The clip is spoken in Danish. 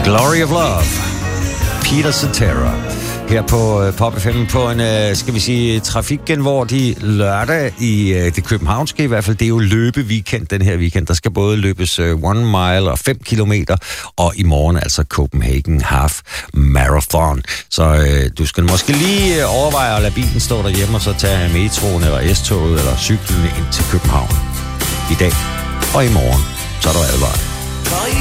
Glory of Love. Peter Cetera. Her på Pop FM på en, skal vi sige, trafikgenvordig lørdag i det københavnske i hvert fald. Det er jo løbeweekend den her weekend. Der skal både løbes 1 mile og 5 kilometer, og i morgen altså Copenhagen Half Marathon. Så du skal måske lige overveje at lade bilen stå derhjemme, og så tage metroen eller S-toget eller cyklen ind til København. I dag og i morgen, så er du advaret.